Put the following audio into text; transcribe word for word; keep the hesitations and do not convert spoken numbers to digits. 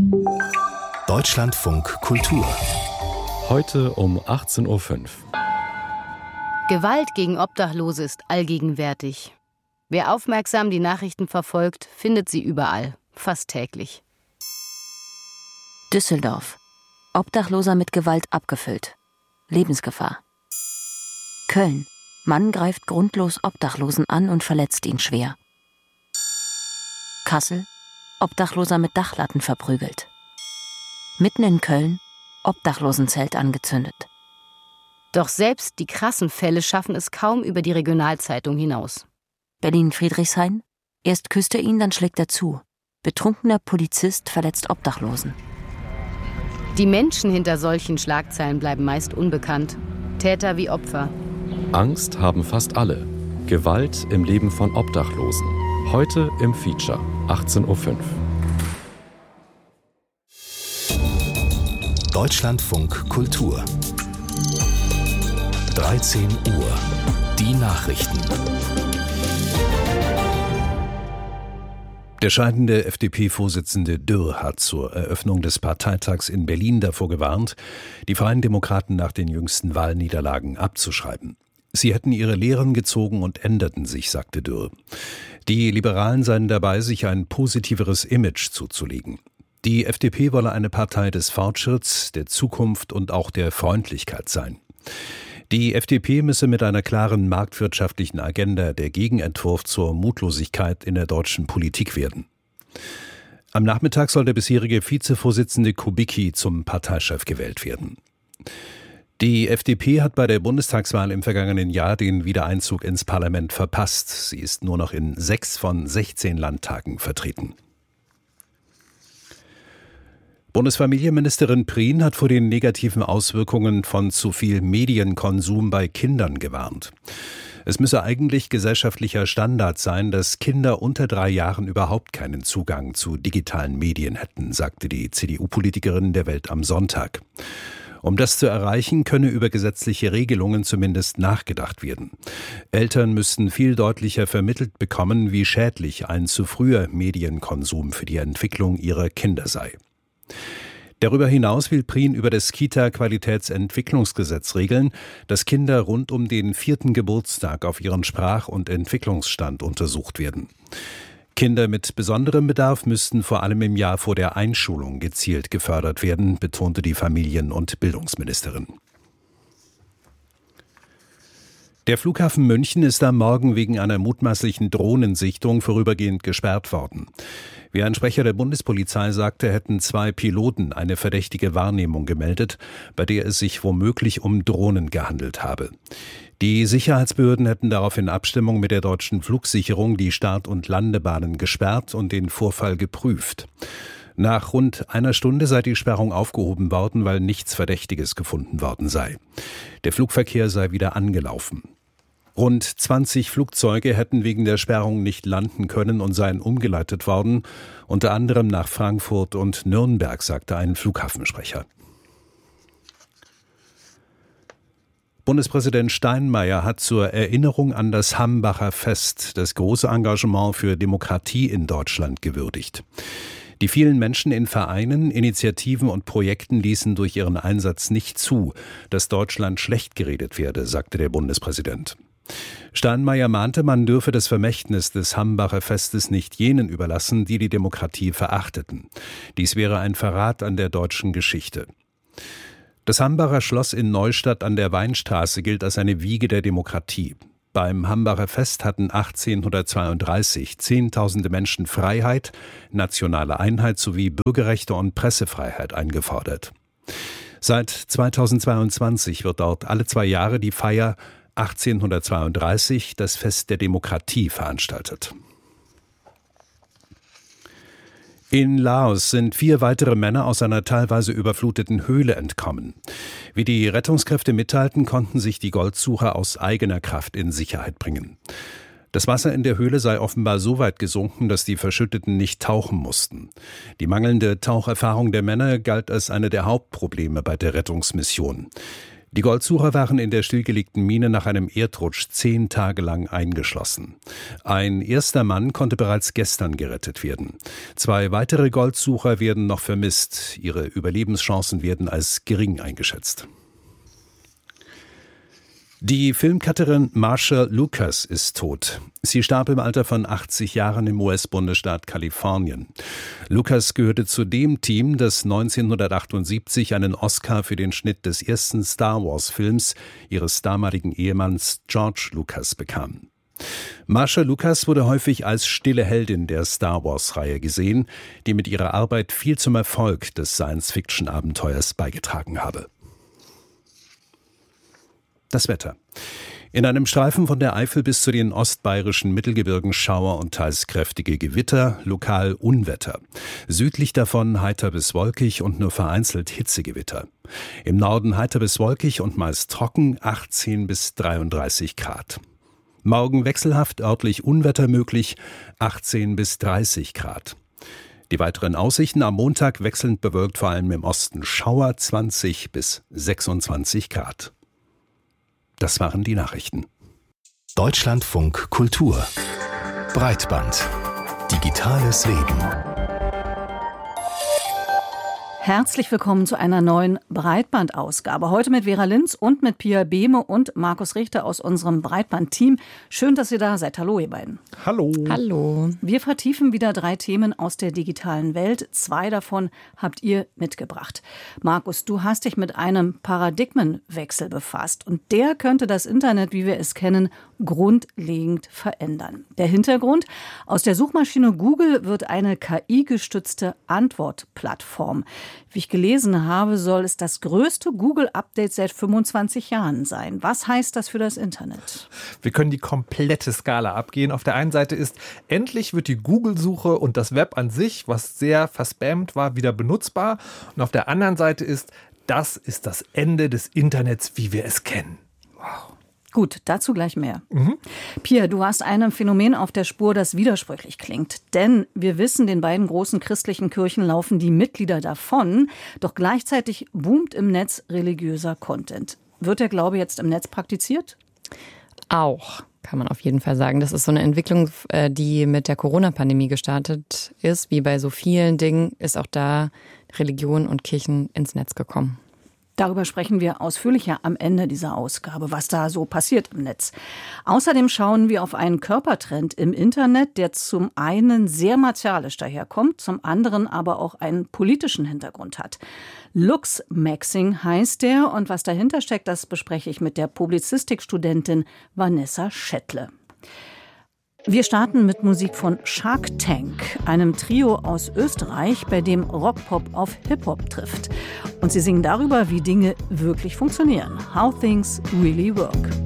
Deutschlandfunk Kultur. Heute um achtzehn Uhr fünf. Gewalt gegen Obdachlose ist allgegenwärtig. Wer aufmerksam die Nachrichten verfolgt, findet sie überall, fast täglich. Düsseldorf. Obdachloser mit Gewalt abgefüllt. Lebensgefahr. Köln. Mann greift grundlos Obdachlosen an und verletzt ihn schwer. Kassel. Obdachloser mit Dachlatten verprügelt. Mitten in Köln. Obdachlosenzelt angezündet. Doch selbst die krassen Fälle schaffen es kaum über die Regionalzeitung hinaus. Berlin-Friedrichshain. Erst küsst er ihn, dann schlägt er zu. Betrunkener Polizist verletzt Obdachlosen. Die Menschen hinter solchen Schlagzeilen bleiben meist unbekannt. Täter wie Opfer. Angst haben fast alle. Gewalt im Leben von Obdachlosen. Heute im Feature, achtzehn Uhr fünf. Deutschlandfunk Kultur. dreizehn Uhr. Die Nachrichten. Der scheidende F D P-Vorsitzende Dürr hat zur Eröffnung des Parteitags in Berlin davor gewarnt, die Freien Demokraten nach den jüngsten Wahlniederlagen abzuschreiben. Sie hätten ihre Lehren gezogen und änderten sich, sagte Dürr. Die Liberalen seien dabei, sich ein positiveres Image zuzulegen. Die F D P wolle eine Partei des Fortschritts, der Zukunft und auch der Freundlichkeit sein. Die F D P müsse mit einer klaren marktwirtschaftlichen Agenda der Gegenentwurf zur Mutlosigkeit in der deutschen Politik werden. Am Nachmittag soll der bisherige Vizevorsitzende Kubicki zum Parteichef gewählt werden. Die F D P hat bei der Bundestagswahl im vergangenen Jahr den Wiedereinzug ins Parlament verpasst. Sie ist nur noch in sechs von sechzehn Landtagen vertreten. Bundesfamilienministerin Prien hat vor den negativen Auswirkungen von zu viel Medienkonsum bei Kindern gewarnt. Es müsse eigentlich gesellschaftlicher Standard sein, dass Kinder unter drei Jahren überhaupt keinen Zugang zu digitalen Medien hätten, sagte die C D U-Politikerin der Welt am Sonntag. Um das zu erreichen, könne über gesetzliche Regelungen zumindest nachgedacht werden. Eltern müssten viel deutlicher vermittelt bekommen, wie schädlich ein zu früher Medienkonsum für die Entwicklung ihrer Kinder sei. Darüber hinaus will Prien über das Kita-Qualitätsentwicklungsgesetz regeln, dass Kinder rund um den vierten Geburtstag auf ihren Sprach- und Entwicklungsstand untersucht werden. Kinder mit besonderem Bedarf müssten vor allem im Jahr vor der Einschulung gezielt gefördert werden, betonte die Familien- und Bildungsministerin. Der Flughafen München ist am Morgen wegen einer mutmaßlichen Drohnensichtung vorübergehend gesperrt worden. Wie ein Sprecher der Bundespolizei sagte, hätten zwei Piloten eine verdächtige Wahrnehmung gemeldet, bei der es sich womöglich um Drohnen gehandelt habe. Die Sicherheitsbehörden hätten darauf in Abstimmung mit der deutschen Flugsicherung die Start- und Landebahnen gesperrt und den Vorfall geprüft. Nach rund einer Stunde sei die Sperrung aufgehoben worden, weil nichts Verdächtiges gefunden worden sei. Der Flugverkehr sei wieder angelaufen. Rund zwanzig Flugzeuge hätten wegen der Sperrung nicht landen können und seien umgeleitet worden, unter anderem nach Frankfurt und Nürnberg, sagte ein Flughafensprecher. Bundespräsident Steinmeier hat zur Erinnerung an das Hambacher Fest das große Engagement für Demokratie in Deutschland gewürdigt. Die vielen Menschen in Vereinen, Initiativen und Projekten ließen durch ihren Einsatz nicht zu, dass Deutschland schlecht geredet werde, sagte der Bundespräsident. Steinmeier mahnte, man dürfe das Vermächtnis des Hambacher Festes nicht jenen überlassen, die die Demokratie verachteten. Dies wäre ein Verrat an der deutschen Geschichte. Das Hambacher Schloss in Neustadt an der Weinstraße gilt als eine Wiege der Demokratie. Beim Hambacher Fest hatten achtzehnhundertzweiunddreißig Zehntausende Menschen Freiheit, nationale Einheit sowie Bürgerrechte und Pressefreiheit eingefordert. Seit zweitausendzweiundzwanzig wird dort alle zwei Jahre die Feier achtzehnhundertzweiunddreißig, das Fest der Demokratie, veranstaltet. In Laos sind vier weitere Männer aus einer teilweise überfluteten Höhle entkommen. Wie die Rettungskräfte mitteilten, konnten sich die Goldsucher aus eigener Kraft in Sicherheit bringen. Das Wasser in der Höhle sei offenbar so weit gesunken, dass die Verschütteten nicht tauchen mussten. Die mangelnde Taucherfahrung der Männer galt als eine der Hauptprobleme bei der Rettungsmission. Die Goldsucher waren in der stillgelegten Mine nach einem Erdrutsch zehn Tage lang eingeschlossen. Ein erster Mann konnte bereits gestern gerettet werden. Zwei weitere Goldsucher werden noch vermisst. Ihre Überlebenschancen werden als gering eingeschätzt. Die Filmcutterin Marsha Lucas ist tot. Sie starb im Alter von achtzig Jahren im U S-Bundesstaat Kalifornien. Lucas gehörte zu dem Team, das neunzehnhundertachtundsiebzig einen Oscar für den Schnitt des ersten Star-Wars-Films ihres damaligen Ehemanns George Lucas bekam. Marsha Lucas wurde häufig als stille Heldin der Star-Wars-Reihe gesehen, die mit ihrer Arbeit viel zum Erfolg des Science-Fiction-Abenteuers beigetragen habe. Das Wetter. In einem Streifen von der Eifel bis zu den ostbayerischen Mittelgebirgen Schauer und teils kräftige Gewitter, lokal Unwetter. Südlich davon heiter bis wolkig und nur vereinzelt Hitzegewitter. Im Norden heiter bis wolkig und meist trocken, achtzehn bis dreiunddreißig Grad. Morgen wechselhaft, örtlich Unwetter möglich, achtzehn bis dreißig Grad. Die weiteren Aussichten: am Montag wechselnd bewölkt, vor allem im Osten Schauer, zwanzig bis sechsundzwanzig Grad. Das waren die Nachrichten. Deutschlandfunk Kultur. Breitband. Digitales Leben. Herzlich willkommen zu einer neuen Breitbandausgabe. Heute mit Vera Linz und mit Pia Behme und Markus Richter aus unserem Breitband-Team. Schön, dass ihr da seid. Hallo, ihr beiden. Hallo. Hallo. Wir vertiefen wieder drei Themen aus der digitalen Welt. Zwei davon habt ihr mitgebracht. Markus, du hast dich mit einem Paradigmenwechsel befasst. Und der könnte das Internet, wie wir es kennen, grundlegend verändern. Der Hintergrund: Aus der Suchmaschine Google wird eine K I-gestützte Antwortplattform. Wie ich gelesen habe, soll es das größte Google-Update seit fünfundzwanzig Jahren sein. Was heißt das für das Internet? Wir können die komplette Skala abgehen. Auf der einen Seite ist, endlich wird die Google-Suche und das Web an sich, was sehr verspammt war, wieder benutzbar. Und auf der anderen Seite ist, das ist das Ende des Internets, wie wir es kennen. Wow. Gut, dazu gleich mehr. Mhm. Pia, du warst einem Phänomen auf der Spur, das widersprüchlich klingt. Denn wir wissen, den beiden großen christlichen Kirchen laufen die Mitglieder davon. Doch gleichzeitig boomt im Netz religiöser Content. Wird der Glaube jetzt im Netz praktiziert? Auch, kann man auf jeden Fall sagen. Das ist so eine Entwicklung, die mit der Corona-Pandemie gestartet ist. Wie bei so vielen Dingen ist auch da Religion und Kirchen ins Netz gekommen. Darüber sprechen wir ausführlicher am Ende dieser Ausgabe, was da so passiert im Netz. Außerdem schauen wir auf einen Körpertrend im Internet, der zum einen sehr martialisch daherkommt, zum anderen aber auch einen politischen Hintergrund hat. Looksmaxing heißt der, und was dahinter steckt, das bespreche ich mit der Publizistikstudentin Vanessa Schettle. Wir starten mit Musik von Shark Tank, einem Trio aus Österreich, bei dem Rockpop auf Hip-Hop trifft. Und sie singen darüber, wie Dinge wirklich funktionieren. How things really work.